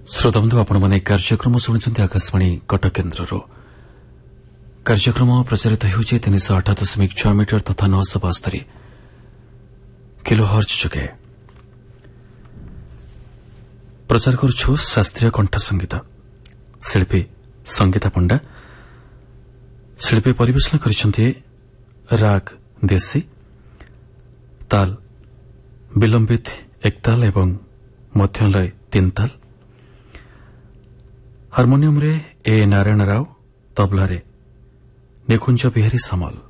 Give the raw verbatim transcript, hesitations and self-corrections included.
श्रोताबंधु आपण कार्यक्रम शुणुंट आकाशवाणी कटक केन्द्र कार्यक्रम प्रचारित होउछि तीन सौ आठ दशमिक छह मीटर तथा नौ सौ बास्तरी किलो हर्ज जोगे प्रचार करुछु शास्त्रीय कंठ संगीत। शिल्पी संगीता पंडा शिल्पी परिवेशन करिसेंति राग देसी ताल विलंबित एकताल एवं मध्यलय तीन ताल। हार्मोनियम रे ए नारायण राव, तबला रे निकुंज बिहारी सामल।